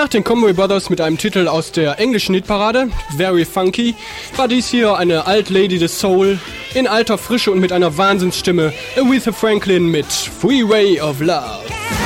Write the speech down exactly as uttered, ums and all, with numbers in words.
Nach den Conway Brothers mit einem Titel aus der englischen Hitparade, Very Funky, war dies hier eine Alt Lady des Soul in alter Frische und mit einer Wahnsinnsstimme, Aretha Franklin mit Freeway of Love.